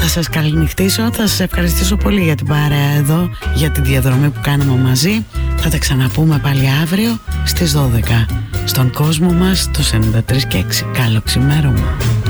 σας καληνυχτήσω, θα σας ευχαριστήσω πολύ για την παρέα εδώ, για την διαδρομή που κάναμε μαζί. Θα τα ξαναπούμε πάλι αύριο στις 12 στον κόσμο μας, τους 93 και 6. Καλό ξημέρωμα.